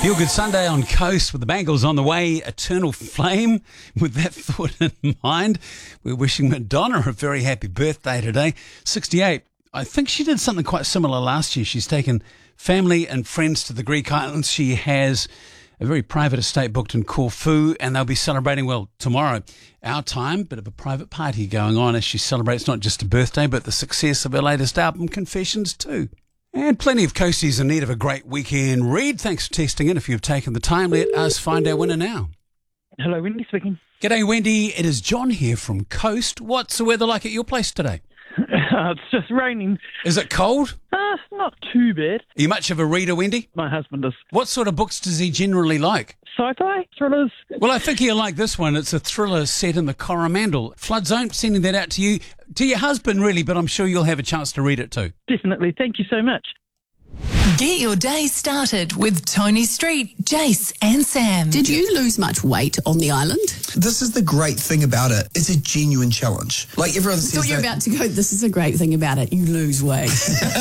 Feel Good Sunday on Coast with the Bangles on the way, Eternal Flame. With that thought in mind, we're wishing Madonna a very happy birthday today. 68. I think she did something quite similar last year. She's taken family and friends to the Greek islands. She has a very private estate booked in Corfu, and they'll be celebrating, well, tomorrow, our time, bit of a private party going on as she celebrates not just a birthday, but the success of her latest album, Confessions, too. And plenty of coasties in need of a great weekend read. Thanks for testing in. If you've taken the time, let us find our winner now. Hello, Wendy speaking. G'day, Wendy. It is John here from Coast. What's the weather like at your place today? It's just raining. Is it cold? Not too bad. Are you much of a reader, Wendy? My husband is. What sort of books does he generally like? Sci-fi, thrillers. Well, I think he'll like this one. It's a thriller set in the Coromandel flood zone. Sending that out to you, to your husband, really, but I'm sure you'll have a chance to read it too. Definitely. Thank you so much. Get your day started with Tony Street, Jace and Sam. Did you lose much weight on the island? This is the great thing about it. It's a genuine challenge. Like everyone says, I thought you were about to go, this is a great thing about it. You lose weight.